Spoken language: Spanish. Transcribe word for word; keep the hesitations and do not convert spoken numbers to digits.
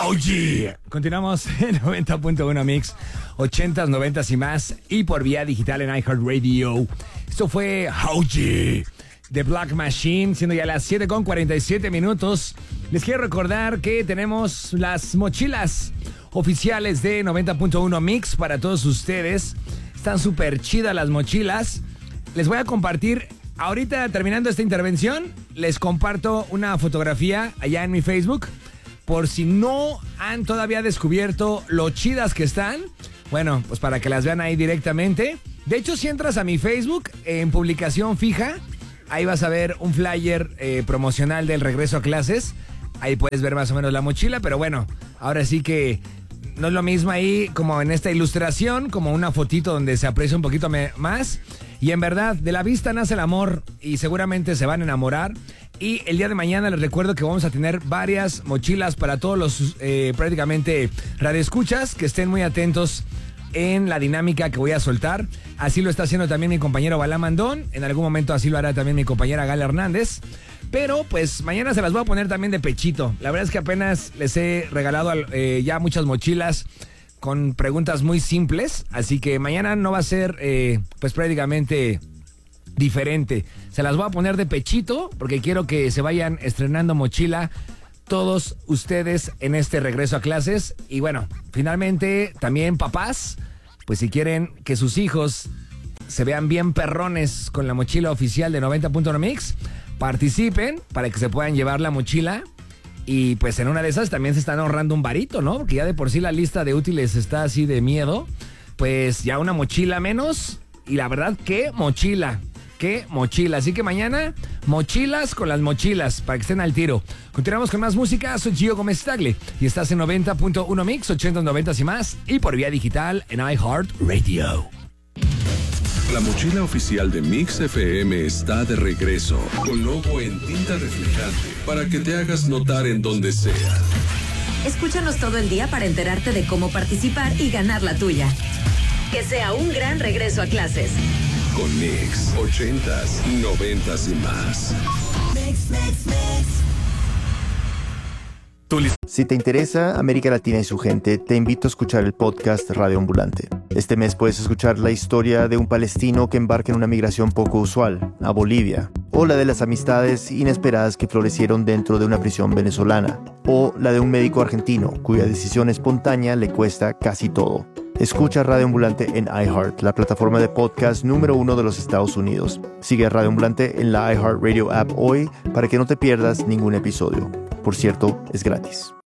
Howdy. Continuamos en noventa punto uno Mix, ochentas, noventas y más, y por vía digital en iHeartRadio. Esto fue Howdy de Black Machine, siendo ya las siete con cuarenta y siete minutos. Les quiero recordar que tenemos las mochilas oficiales de noventa punto uno Mix para todos ustedes. Están súper chidas las mochilas. Les voy a compartir, ahorita terminando esta intervención, les comparto una fotografía allá en mi Facebook. Por si no han todavía descubierto lo chidas que están, bueno, pues para que las vean ahí directamente. De hecho, si entras a mi Facebook, en publicación fija, ahí vas a ver un flyer eh, promocional del regreso a clases. Ahí puedes ver más o menos la mochila, pero bueno, ahora sí que no es lo mismo ahí como en esta ilustración, como una fotito donde se aprecia un poquito me- más. Y en verdad, de la vista nace el amor y seguramente se van a enamorar. Y el día de mañana les recuerdo que vamos a tener varias mochilas para todos los eh, prácticamente radioescuchas, que estén muy atentos en la dinámica que voy a soltar. Así lo está haciendo también mi compañero Balá Mandón. En algún momento así lo hará también mi compañera Gala Hernández. Pero pues mañana se las voy a poner también de pechito. La verdad es que apenas les he regalado eh, ya muchas mochilas con preguntas muy simples. Así que mañana no va a ser eh, pues prácticamente diferente. Se las voy a poner de pechito porque quiero que se vayan estrenando mochila todos ustedes en este regreso a clases. Y bueno, finalmente también papás, pues si quieren que sus hijos se vean bien perrones con la mochila oficial de noventa punto uno Mix, participen para que se puedan llevar la mochila. Y pues en una de esas también se están ahorrando un varito, ¿no? Porque ya de por sí la lista de útiles está así de miedo. Pues ya una mochila menos. Y la verdad, ¿qué mochila? ¿Qué mochila? Así que mañana, mochilas con las mochilas, para que estén al tiro. Continuamos con más música. Soy Gio Gómez Tagle y estás en noventa punto uno Mix, ochentas, noventas y más, y por vía digital en iHeartRadio. La mochila oficial de Mix F M está de regreso, con logo en tinta reflejante, para que te hagas notar en donde sea. Escúchanos todo el día para enterarte de cómo participar y ganar la tuya. Que sea un gran regreso a clases. Con Mix, ochentas, noventas y más. Mix, mix, mix. Si te interesa América Latina y su gente, te invito a escuchar el podcast Radio Ambulante. Este mes puedes escuchar la historia de un palestino que embarca en una migración poco usual, a Bolivia, o la de las amistades inesperadas que florecieron dentro de una prisión venezolana, o la de un médico argentino cuya decisión espontánea le cuesta casi todo. Escucha Radio Ambulante en iHeart, la plataforma de podcast número uno de los Estados Unidos. Sigue a Radio Ambulante en la iHeartRadio app hoy para que no te pierdas ningún episodio. Por cierto, es gratis.